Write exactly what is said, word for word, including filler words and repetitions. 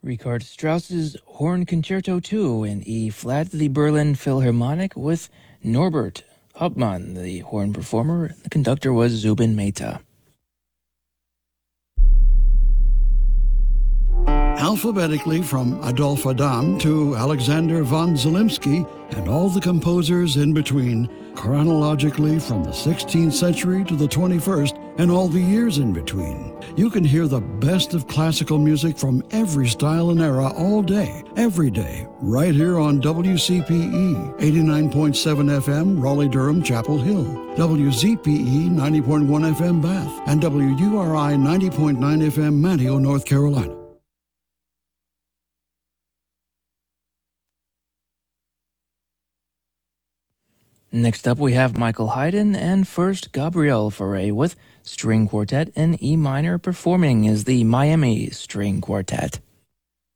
Richard Strauss's Horn Concerto two in E-flat, the Berlin Philharmonic with Norbert Hauptmann, the horn performer. The conductor was Zubin Mehta. Alphabetically from Adolf Adam to Alexander von Zelensky and all the composers in between, chronologically from the sixteenth century to the twenty-first and all the years in between. You can hear the best of classical music from every style and era all day, every day, right here on W C P E, eighty-nine point seven F M, Raleigh-Durham, Chapel Hill, W Z P E, ninety point one F M, Bath, and W U R I, ninety point nine F M, Manteo, North Carolina. Next up, we have Michael Haydn, and first Gabriel Fauré with String Quartet in E minor, performing as the Miami String Quartet.